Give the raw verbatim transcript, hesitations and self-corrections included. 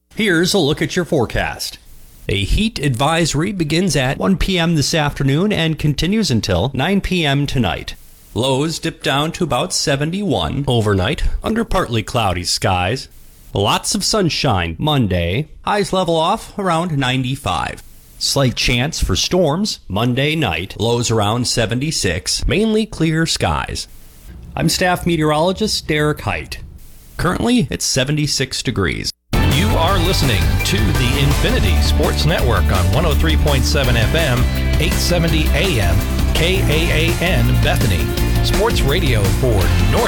Here's a look at your forecast. A heat advisory begins at one p.m. this afternoon and continues until nine p.m. tonight. Lows dip down to about seventy-one overnight under partly cloudy skies. Lots of sunshine Monday. Highs level off around ninety-five. Slight chance for storms Monday night. Lows around seventy-six. Mainly clear skies. I'm staff meteorologist Derek Height. Currently, it's seventy-six degrees. You are listening to the Infinity Sports Network on one oh three point seven F M, eight seventy A M, K A A N Bethany. Sports radio for North